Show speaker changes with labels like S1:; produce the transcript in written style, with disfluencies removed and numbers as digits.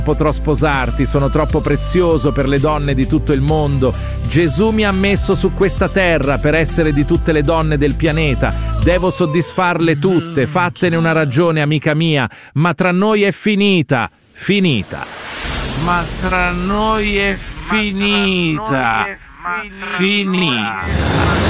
S1: potrò sposarti, sono troppo prezioso per le donne di tutto il mondo. Gesù mi ha messo su questa terra per essere di tutte le donne del pianeta. Devo soddisfarle tutte, fattene una ragione, amica mia, ma tra noi è finita. Ma tra noi è finita.